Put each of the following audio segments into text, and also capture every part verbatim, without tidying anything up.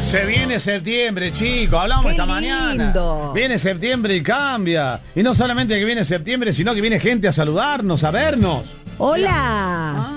Se viene septiembre, chicos, hablamos Qué esta lindo. mañana. Viene septiembre y cambia. Y no solamente que viene septiembre, sino que viene gente a saludarnos, a vernos. Hola. Ah,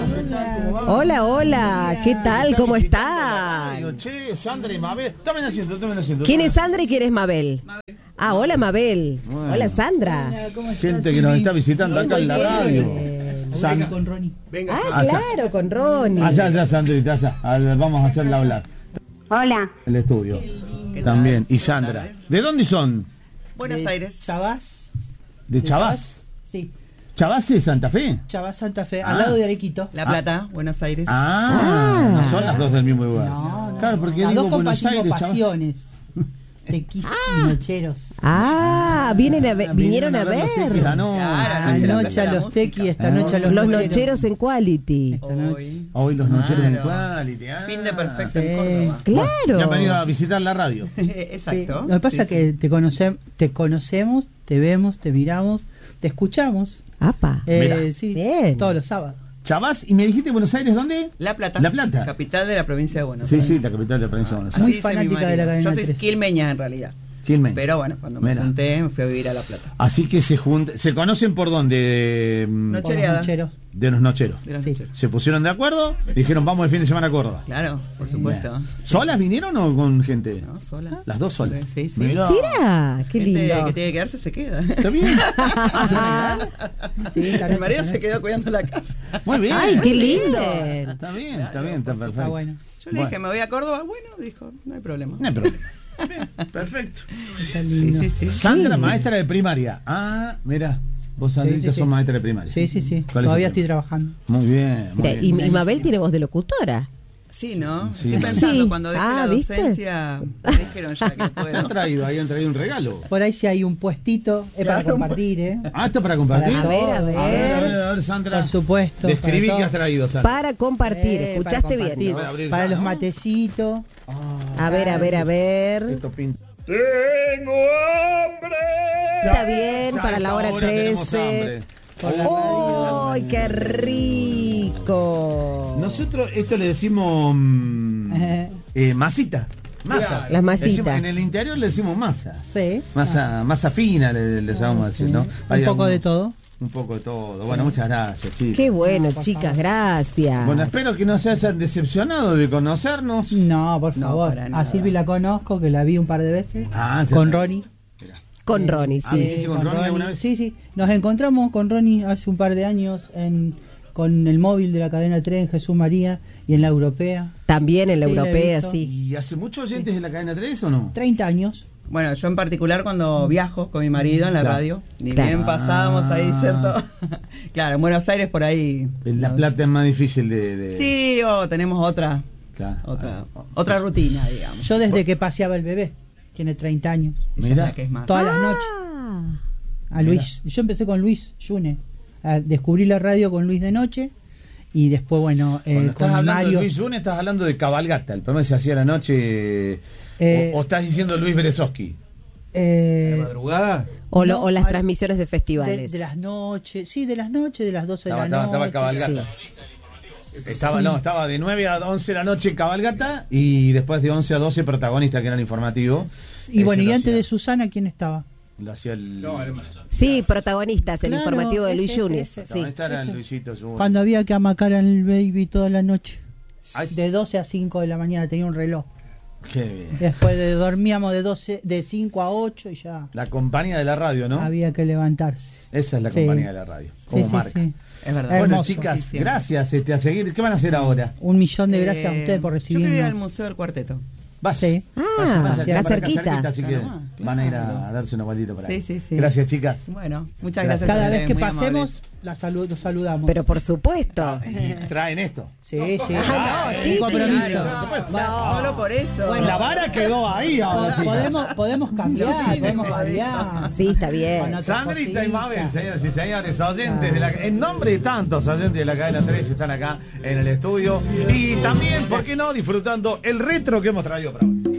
Hola, hola. ¿Qué tal? ¿Cómo están? Che, Sandra y Mabel. Tomen asiento, tomen asiento. ¿Quién es Sandra y quién es Mabel? Ah, hola Mabel. Bueno. Hola Sandra. Gente que nos está visitando acá en la radio. San- con Ronnie. Venga, Ah, Allá. claro, con Ronnie. Allá, allá, Sandrita, allá. A ver, vamos a hacerla hablar. Hola, El estudio. También. Y Sandra. ¿De dónde son? Buenos de Aires. Chavás. ¿De Chavás? Sí, ¿Chavás es Santa Fe? Chavás Santa Fe, Ah. al lado de Arequito. La Plata, Buenos Aires. Ah, Ah. no son las dos del mismo lugar. No, no. Claro, porque Las digo dos Buenos compartimos Aires, Chavás. pasiones. Tequis y nocheros. Ah, vienen a ver, vinieron a los tequis ver. anoche. Claro, Anoche Noche de la a Plaza de la los Música. tequis, esta Ah. noche a los, Los nocheros en Quality. Esta noche. Hoy. Hoy los nocheros en Claro. Quality. Ah. Fin de perfecto Sí. en Córdoba. Claro. Ya han venido a visitar la radio. Sí, Exacto. Lo que pasa es Sí, que sí. te, conoce, te conocemos, te vemos, te miramos, te escuchamos. Apa. Eh, Mirá. sí, Bien. todos los sábados. Chavás, y me dijiste Buenos Aires, ¿dónde? La Plata. La Plata. Capital de la provincia de Buenos Sí, Aires. sí, la capital de la provincia de Buenos Así Muy Aires. dice mi fanática de la marido. cadena Yo soy tres. quilmeña en realidad. Quilmes. Pero bueno, cuando me Mira. junté me fui a vivir a La Plata. Así que se juntan, se conocen por dónde, mm, Noche- Por los Choreada. nocheros. de los nocheros. De los Sí. nocheros. Se pusieron de acuerdo, dijeron vamos el fin de semana a Córdoba. Claro, por supuesto. Bien. ¿Solas vinieron o con gente? No, sola. Las dos solas. Sí, sí. Mirá. Mira, qué Gente lindo. que tiene que quedarse se queda. ¿Está bien? Ah, ¿se van a quedar? Sí, esta Mi noche, marido esta se noche. quedó cuidando la casa. Muy bien. Ay, qué lindo. Está bien, está bien, está perfecto. Está bueno. Yo le dije, me voy a Córdoba. Bueno, dijo, no hay problema. No hay problema. Bien, perfecto. Está Sí, lindo. sí, sí. Sandra, Sí. maestra de primaria. Ah, mira, vos, Sandrita, Sí, sí, sí. sos maestra de primaria. Sí, sí, sí. ¿Cuál es Todavía el estoy tema? trabajando. Muy bien, muy Mira, bien. y, y Mabel tiene voz de locutora. Sí, ¿no? Sí. Estoy pensando, Sí. cuando dejé Ah, la ¿viste? docencia, me dijeron ya que ¿Qué han puedo. traído? Ahí han traído un regalo. Por ahí si hay un puestito, es para Claro, compartir, ¿eh? Ah, ¿está para compartir? Para A ver, a A ver, a ver, ver. a ver, Sandra. Por supuesto. Describí para qué has todo. traído, Sandra. Para compartir, Eh, ¿escuchaste para bien? compartir. Voy a abrir Para ya, los ¿no? matecitos. A ver, a ver, a ver. Esto pinta. Tengo hambre. Está bien, Ya para a la esta hora tenemos trece. hambre. ¡Ay, qué rico! Nosotros esto le decimos mm, Eh. eh, masita. Masa. Las masitas. Le decimos- en el interior le decimos masa. Sí. Masa, masa fina le, le sabemos decir, ¿no? Un Hay poco de algunos- todo. Un poco de todo. Bueno, muchas gracias, chicos. Qué bueno, No, por chicas, favor. gracias. Bueno, espero que no se hayan decepcionado de conocernos. No, por No, favor. para A nada. Silvi la conozco, que la vi un par de veces. Ah, ya con está. Ronnie. Con Ronnie, Ah, sí. ¿viniste con Ronnie alguna vez? Sí, sí. Nos encontramos con Ronnie hace un par de años en con el móvil de la cadena tres en Jesús María y en la europea. También en la Sí, la he europea, visto. sí. ¿Y hace muchos oyentes de la cadena tres o no? treinta años. Bueno, yo en particular cuando viajo con mi marido en la Claro. radio, ni Claro. bien pasábamos ahí, ¿cierto? Claro, en Buenos Aires por ahí. En La Plata es más difícil de... de- Sí, o tenemos otra Claro. otra Ah, otra rutina, digamos. Yo desde que paseaba el bebé, tiene treinta años, Ella Mirá. es la que es más. todas las noches. Ah, A Luis, yo empecé con Luis Yune. A- Descubrí la radio con Luis de noche y después, bueno, eh, Cuando estás con hablando Mario. de Luis Une, estás hablando de Cabalgata, el programa que se hacía a la noche. Eh, o, o estás diciendo Luis Berezovsky. eh, ¿Madrugada? o, lo- No, o las al- transmisiones de de, festivales. de las noches, sí, de las noches, de las doce Estaba, de la estaba, noche. estaba Cabalgata. Sí. Estaba, no, estaba de nueve a once de la noche en Cabalgata y después de once a doce protagonistas que eran informativos. Y bueno, Ese y lo antes hacía- de Susana, ¿quién estaba? Lo hacía el. Sí, protagonistas, el Claro, informativo de ese, Luis ese, Yunes. ese. Sí. protagonista era ese. Luisito Yunes. Cuando había que amacar al baby toda la noche. Ay, De doce a cinco de la mañana tenía un reloj. qué bien. Después de dormíamos de doce, de cinco a ocho y ya La compañía de la radio, ¿no? había que levantarse. Esa es la Sí. compañía de la radio. Como Sí, sí, marca. sí. Es verdad. Bueno, Hermoso. chicas, Sí, siempre. gracias este, a seguir. ¿Qué van a hacer ahora? Un millón de gracias a Eh, ustedes por Yo quiero ir al recibirnos. Museo del Cuarteto. Vas. Sí. Ah, Vayan, vayan, acá quedan para cerquita. así que Claro, claro. van a ir a, a darse una vueltita por ahí. Sí, sí, sí. Gracias, chicas. Bueno, muchas Gracias. gracias. Cada a vez ustedes, que muy pasemos, amables. la salu- los saludamos. Pero por supuesto. Y traen esto. sí, sí. Ah, no, Un Titi. compromiso. Claro. No, solo por eso. Bueno, La vara quedó ahí ahora, chicas. podemos, podemos cambiar, podemos variar. Sí, está Con bien. otras Sandrita y cositas. Mabel, señoras y señores, oyentes de la, en nombre de tantos oyentes de la cadena tres están acá en el estudio y también, ¿por qué no?, disfrutando el retro que hemos traído para hoy.